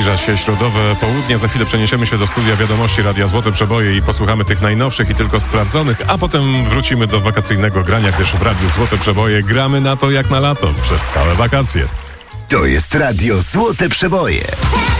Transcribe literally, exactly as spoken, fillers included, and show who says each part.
Speaker 1: Zbliża się środowe południe. Za chwilę przeniesiemy się do studia Wiadomości Radia Złote Przeboje i posłuchamy tych najnowszych i tylko sprawdzonych, a potem wrócimy do wakacyjnego grania, gdyż w Radiu Złote Przeboje gramy na to jak na lato przez całe wakacje.
Speaker 2: To jest Radio Złote Przeboje.